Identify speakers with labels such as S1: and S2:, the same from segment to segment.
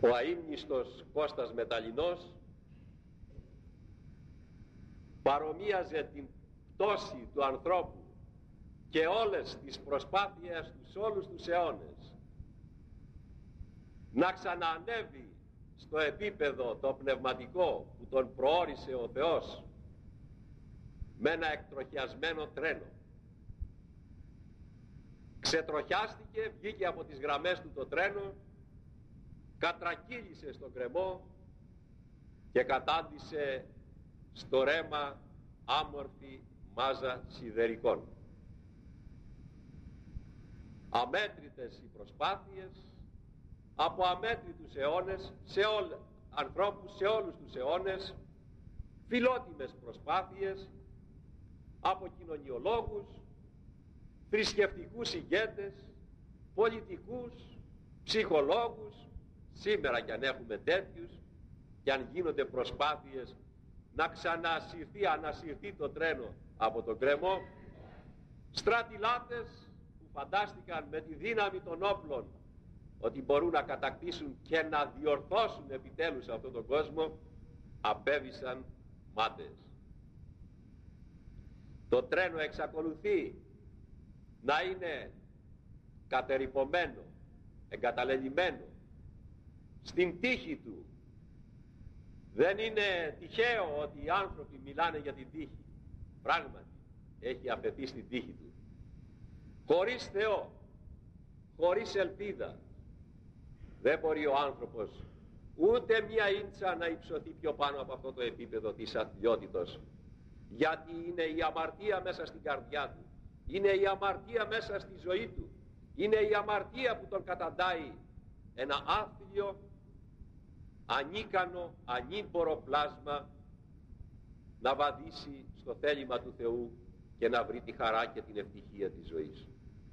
S1: Ο αείμνηστος Κώστας Μεταλλινός παρομοίαζε την πτώση του ανθρώπου και όλες τις προσπάθειες του σε όλους τους αιώνες να ξαναανέβει στο επίπεδο το πνευματικό που τον προώρισε ο Θεός με ένα εκτροχιασμένο τρένο. Ξετροχιάστηκε, βγήκε από τις γραμμές του το τρένο, κατρακύλησε στον κρεμό και κατάντησε στο ρέμα άμορφη μάζα σιδερικών. Αμέτρητες οι προσπάθειες από αμέτρητους αιώνες, ανθρώπους σε όλους τους αιώνες, φιλότιμες προσπάθειες από κοινωνιολόγους, θρησκευτικούς ηγέτες, πολιτικούς, ψυχολόγους, σήμερα κι αν έχουμε τέτοιους, κι αν γίνονται προσπάθειες να ανασυρθεί το τρένο από τον κρεμό, στρατιλάτες που φαντάστηκαν με τη δύναμη των όπλων ότι μπορούν να κατακτήσουν και να διορθώσουν επιτέλους αυτόν τον κόσμο, απέβησαν μάταιες. Το τρένο εξακολουθεί να είναι κατερυπωμένο, εγκαταλελειμμένο στην τύχη του. Δεν είναι τυχαίο ότι οι άνθρωποι μιλάνε για την τύχη. Πράγματι έχει αφαιθεί στην τύχη του. Χωρίς Θεό, χωρίς ελπίδα, δεν μπορεί ο άνθρωπος ούτε μία ίντσα να υψωθεί πιο πάνω από αυτό το επίπεδο της αθλιότητος, γιατί είναι η αμαρτία μέσα στην καρδιά του, είναι η αμαρτία μέσα στη ζωή του, είναι η αμαρτία που τον καταντάει ένα άθλιο, ανίκανο, ανήμπορο πλάσμα να βαδίσει στο θέλημα του Θεού και να βρει τη χαρά και την ευτυχία της ζωής.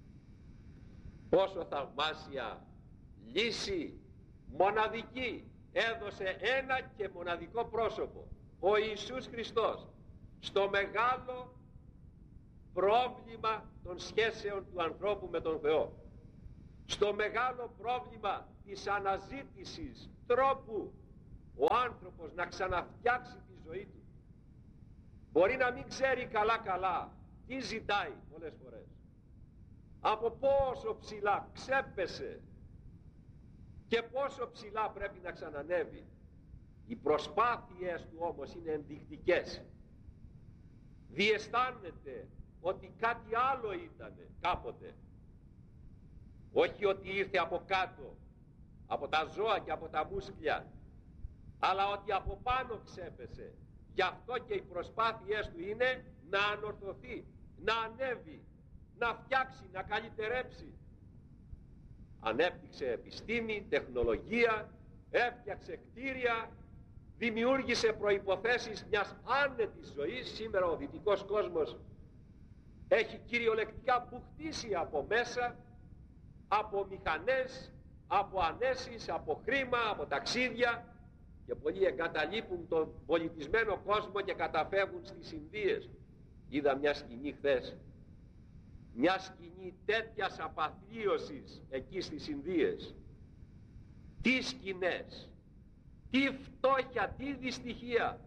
S1: Πόσο θαυμάσια λύση μοναδική έδωσε ένα και μοναδικό πρόσωπο, ο Ιησούς Χριστός, στο μεγάλο πρόβλημα των σχέσεων του ανθρώπου με τον Θεό, στο μεγάλο πρόβλημα της αναζήτησης τρόπου ο άνθρωπος να ξαναφτιάξει τη ζωή του. Μπορεί να μην ξέρει καλά τι ζητάει πολλές φορές, από πόσο ψηλά ξέπεσε και πόσο ψηλά πρέπει να ξανανεύει. Οι προσπάθειες του όμως είναι ενδεικτικές. Διαισθάνεται ότι κάτι άλλο ήτανε κάποτε, όχι ότι ήρθε από κάτω, από τα ζώα και από τα μουσκλια, αλλά ότι από πάνω ξέπεσε. Γι' αυτό και οι προσπάθειές του είναι να ανορθωθεί, να ανέβει, να φτιάξει, να καλυτερέψει. Ανέπτυξε επιστήμη, τεχνολογία, έφτιαξε κτίρια, δημιούργησε προϋποθέσεις μιας άνετης ζωής. Σήμερα ο δυτικός κόσμος έχει κυριολεκτικά μπουχτίσει από μέσα, από μηχανές, από ανέσεις, από χρήμα, από ταξίδια, και πολλοί εγκαταλείπουν τον πολιτισμένο κόσμο και καταφεύγουν στις Ινδίες. Είδα μια σκηνή χθες, μια σκηνή τέτοιας απαθλίωσης εκεί στις Ινδίες. Τι σκηνές, τι φτώχεια, τι δυστυχία.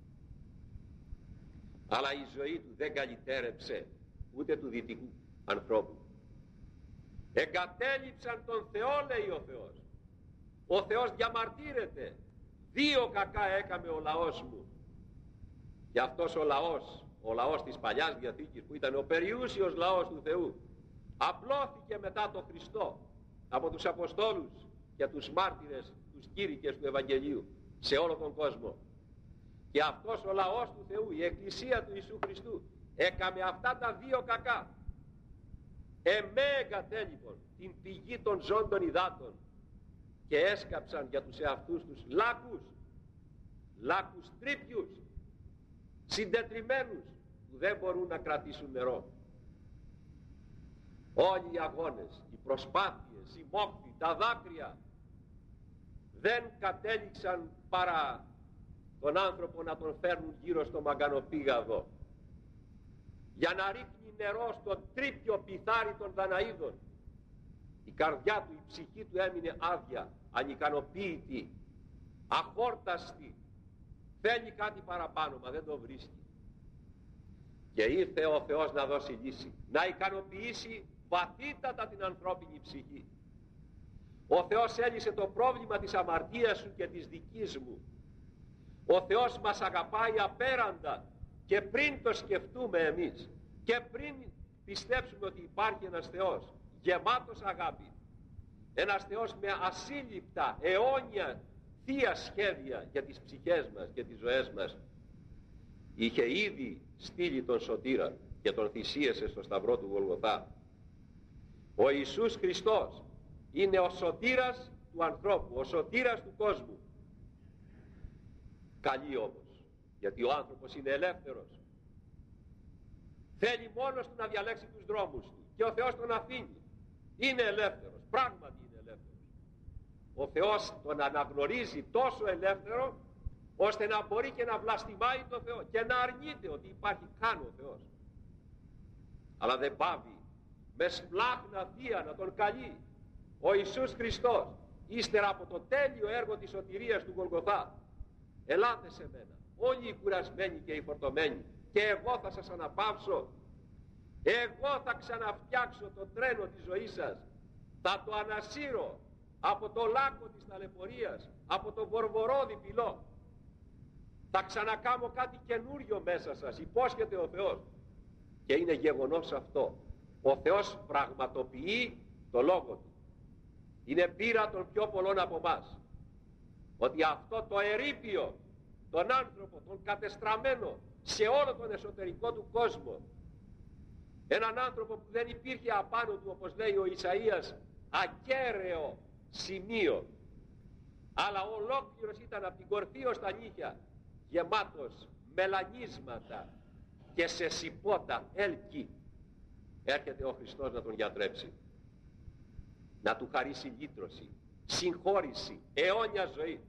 S1: Αλλά η ζωή του δεν καλυτέρεψε ούτε του δυτικού ανθρώπου. Εγκατέλειψαν τον Θεό, λέει ο Θεός. Ο Θεός διαμαρτύρεται. Δύο κακά έκαμε ο λαός μου. Και αυτός ο λαός της Παλιάς Διαθήκης, που ήταν ο περιούσιος λαός του Θεού, απλώθηκε μετά τον Χριστό από τους Αποστόλους και τους μάρτυρες, τους κήρυκες του Ευαγγελίου σε όλο τον κόσμο. Και αυτός ο λαός του Θεού, η Εκκλησία του Ιησού Χριστού, έκαμε αυτά τα δύο κακά. Εγκατέλειπον την πηγή των ζώντων υδάτων και έσκαψαν για τους εαυτούς τους λάκους τρίπιους, συντετριμμένους, που δεν μπορούν να κρατήσουν νερό. Όλοι οι αγώνες, οι προσπάθειες, οι μόχθοι, τα δάκρυα δεν κατέληξαν παρά τον άνθρωπο να τον φέρνουν γύρω στο μαγκανοπήγαδο για να ρίχνει νερό στο τρίπιο πιθάρι των Δαναΐδων. Η καρδιά του, η ψυχή του έμεινε άδεια, ανικανοποίητη, αχόρταστη. Θέλει κάτι παραπάνω, μα δεν το βρίσκει. Και ήρθε ο Θεός να δώσει λύση, να ικανοποιήσει βαθύτατα την ανθρώπινη ψυχή. Ο Θεός έλυσε το πρόβλημα της αμαρτίας σου και της δικής μου. Ο Θεός μας αγαπάει απέραντα και πριν το σκεφτούμε εμείς και πριν πιστέψουμε ότι υπάρχει ένας Θεός γεμάτος αγάπη, ένας Θεός με ασύλληπτα, αιώνια, θεία σχέδια για τις ψυχές μας και τις ζωές μας, είχε ήδη στείλει τον Σωτήρα και τον θυσίασε στο σταυρό του Γολγοθά. Ο Ιησούς Χριστός είναι ο σωτήρας του ανθρώπου, ο σωτήρας του κόσμου. Καλή όμως, γιατί ο άνθρωπος είναι ελεύθερος. Θέλει μόνος του να διαλέξει τους δρόμους του και ο Θεός τον αφήνει. Είναι ελεύθερος, πράγματι είναι ελεύθερος. Ο Θεός τον αναγνωρίζει τόσο ελεύθερο ώστε να μπορεί και να βλαστημάει τον Θεό και να αρνείται ότι υπάρχει καν ο Θεός. Αλλά δεν πάβει με σπλάχνα θεία να τον καλεί ο Ιησούς Χριστός ύστερα από το τέλειο έργο της σωτηρίας του Γολγοθά. Ελάτε σε μένα όλοι οι κουρασμένοι και οι φορτωμένοι και εγώ θα σας αναπαύσω. Εγώ θα ξαναφτιάξω το τρένο της ζωής σας, θα το ανασύρω από το λάκκο της ταλαιπωρίας, από το βορβορόδι πυλό. Θα ξανακάμω κάτι καινούριο μέσα σας, υπόσχεται ο Θεός. Και είναι γεγονός αυτό. Ο Θεός πραγματοποιεί το λόγο του. Είναι πείρα των πιο πολλών από εμάς ότι αυτό το ερείπιο, τον άνθρωπο, τον κατεστραμμένο σε όλο τον εσωτερικό του κόσμο, έναν άνθρωπο που δεν υπήρχε απάνω του, όπως λέει ο Ισαΐας, ακέραιο σημείο, αλλά ολόκληρος ήταν από την κορφή ως τα νύχια γεμάτος μελανίσματα και σε σιπότα έλκη. Έρχεται ο Χριστός να τον γιατρέψει, να του χαρίσει λύτρωση, συγχώρηση, αιώνια ζωή.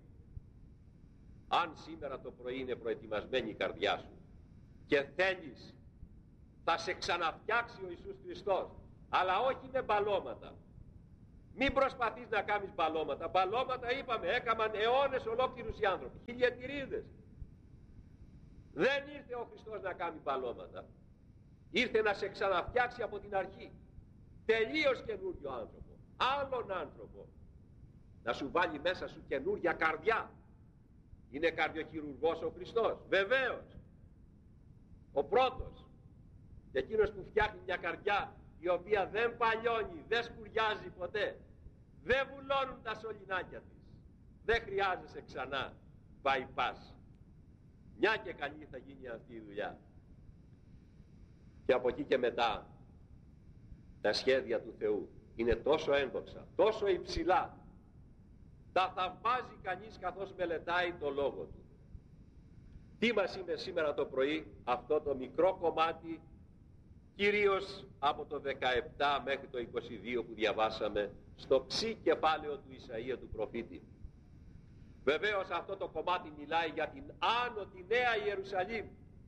S1: Αν σήμερα το πρωί είναι προετοιμασμένη η καρδιά σου και θέλεις, θα σε ξαναφτιάξει ο Ιησούς Χριστός, αλλά όχι με μπαλώματα. Μην προσπαθείς να κάνεις μπαλώματα. Μπαλώματα, είπαμε, έκαναν αιώνες ολόκληρους οι άνθρωποι, χιλιετηρίδες. Δεν ήρθε ο Χριστός να κάνει μπαλώματα. Ήρθε να σε ξαναφτιάξει από την αρχή. Τελείως καινούριο άνθρωπο, άλλον άνθρωπο. Να σου βάλει μέσα σου καινούρια καρδιά. Είναι καρδιοχειρουργός ο Χριστός, βεβαίως. Ο πρώτος. Και εκείνος που φτιάχνει μια καρδιά η οποία δεν παλιώνει, δεν σκουριάζει ποτέ, δεν βουλώνουν τα σωληνάκια της, δεν χρειάζεσαι ξανά bypass. Μια και καλή θα γίνει αυτή η δουλειά. Και από εκεί και μετά τα σχέδια του Θεού είναι τόσο ένδοξα, τόσο υψηλά, τα θαυμάζει κανείς καθώς μελετάει το Λόγο του. Τι μας είπε σήμερα το πρωί αυτό το μικρό κομμάτι, κυρίως από το 17 μέχρι το 22 που διαβάσαμε στο ξύ κεφάλαιο του Ισαΐα του προφήτη. Βεβαίως αυτό το κομμάτι μιλάει για την άνω, τη Νέα Ιερουσαλήμ.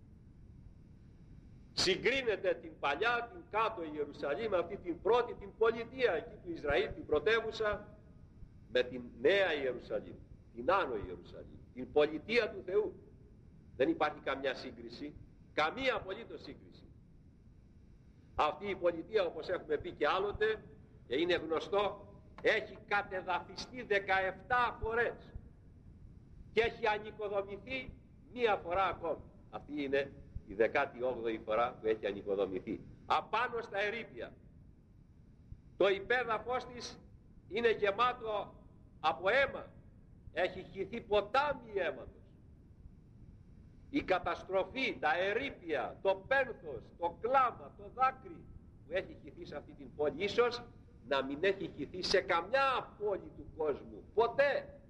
S1: Συγκρίνεται την παλιά, την κάτω Ιερουσαλήμ, αυτή την πρώτη, την πολιτεία εκεί του Ισραήλ, την πρωτεύουσα, με την Νέα Ιερουσαλήμ, την άνω Ιερουσαλήμ, την πολιτεία του Θεού. Δεν υπάρχει καμιά σύγκριση, καμία απολύτως σύγκριση. Αυτή η πολιτεία, όπως έχουμε πει και άλλοτε και είναι γνωστό, έχει κατεδαφιστεί 17 φορές και έχει ανοικοδομηθεί μία φορά ακόμη. Αυτή είναι η 18η φορά που έχει ανοικοδομηθεί. Απάνω στα ερείπια. Το υπέδαφος της είναι γεμάτο από αίμα. Έχει χυθεί ποτάμι αίματος. Η καταστροφή, τα ερείπια, το πένθος, το κλάμα, το δάκρυ που έχει χυθεί σε αυτή την πόλη, ίσως να μην έχει χυθεί σε καμιά πόλη του κόσμου, ποτέ.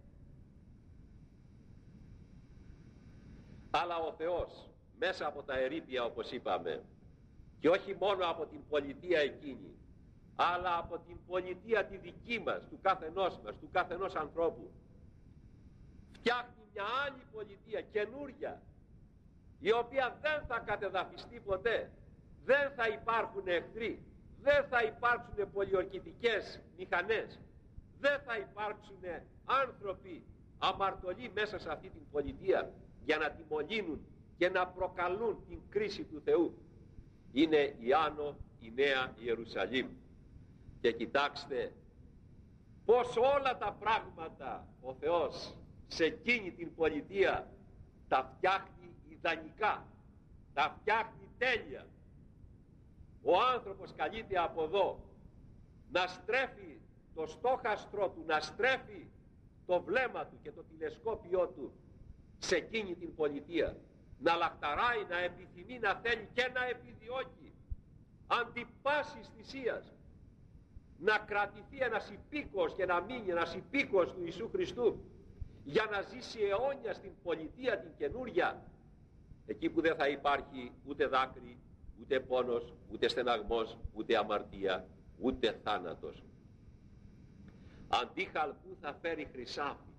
S1: Αλλά ο Θεός μέσα από τα ερείπια, όπως είπαμε, και όχι μόνο από την πολιτεία εκείνη, αλλά από την πολιτεία τη δική μας, του καθενός μας, του καθενός ανθρώπου, φτιάχνει μια άλλη πολιτεία, καινούρια, η οποία δεν θα κατεδαφιστεί ποτέ, δεν θα υπάρχουν εχθροί, δεν θα υπάρξουν πολιορκητικές μηχανές, δεν θα υπάρξουν άνθρωποι αμαρτωλοί μέσα σε αυτή την πολιτεία για να τη μολύνουν και να προκαλούν την κρίση του Θεού. Είναι η Άνω, η Νέα Ιερουσαλήμ. Και κοιτάξτε πως όλα τα πράγματα ο Θεός σε εκείνη την πολιτεία τα φτιάχνει ιδανικά, τα φτιάχνει τέλεια. Ο άνθρωπος καλείται από εδώ να στρέφει το στόχαστρο του, να στρέφει το βλέμμα του και το τηλεσκόπιό του σε εκείνη την πολιτεία, να λαχταράει, να επιθυμεί, να θέλει και να επιδιώκει αντί πάσης θυσίας να κρατηθεί ένας υπήκος και να μείνει ένας υπήκος του Ιησού Χριστού, για να ζήσει αιώνια στην πολιτεία την καινούρια, εκεί που δεν θα υπάρχει ούτε δάκρυ, ούτε πόνος, ούτε στεναγμός, ούτε αμαρτία, ούτε θάνατος. Αντί χαλκού θα φέρει χρυσάφι,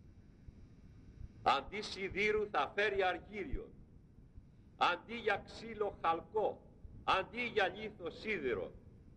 S1: αντί σιδήρου θα φέρει αργύριο, αντί για ξύλο χαλκό, αντί για λίθο σίδερο.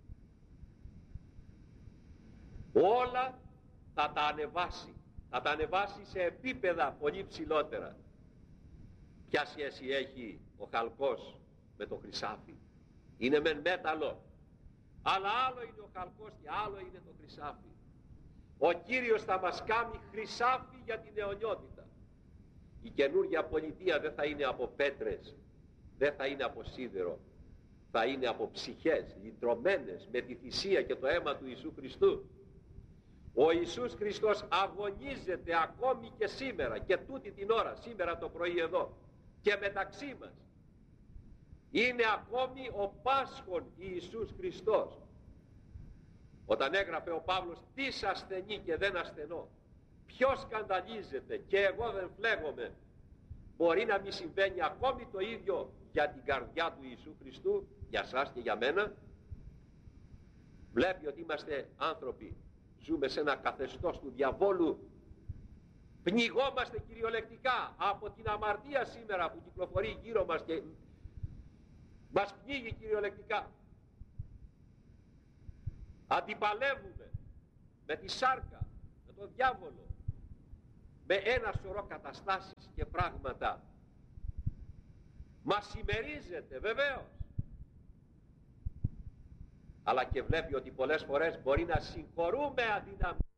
S1: Όλα θα τα ανεβάσει, θα τα ανεβάσει σε επίπεδα πολύ ψηλότερα. Ποια σχέση έχει ο χαλκός με το χρυσάφι? Είναι μεν μέταλλο, αλλά άλλο είναι ο χαλκός και άλλο είναι το χρυσάφι. Ο Κύριος θα μας κάνει χρυσάφι για την αιωνιότητα. Η καινούργια πολιτεία δεν θα είναι από πέτρες, δεν θα είναι από σίδερο, θα είναι από ψυχές λυτρωμένες με τη θυσία και το αίμα του Ιησού Χριστού. Ο Ιησούς Χριστός αγωνίζεται ακόμη και σήμερα και τούτη την ώρα, σήμερα το πρωί εδώ και μεταξύ μας. Είναι ακόμη ο Πάσχων Ιησούς Χριστός. Όταν έγραφε ο Παύλος «Τις ασθενεί και δεν ασθενώ, ποιος σκανδαλίζεται και εγώ δεν φλέγομαι», μπορεί να μην συμβαίνει ακόμη το ίδιο για την καρδιά του Ιησού Χριστού, για σας και για μένα? Βλέπει ότι είμαστε άνθρωποι, ζούμε σε ένα καθεστώς του διαβόλου, πνιγόμαστε κυριολεκτικά από την αμαρτία σήμερα που κυκλοφορεί γύρω μας και μας πνίγει κυριολεκτικά. Αντιπαλεύουμε με τη σάρκα, με τον διάβολο, με ένα σωρό καταστάσεις και πράγματα. Μας συμμερίζεται βεβαίως, αλλά και βλέπει ότι πολλές φορές μπορεί να συγχωρούμε αντί να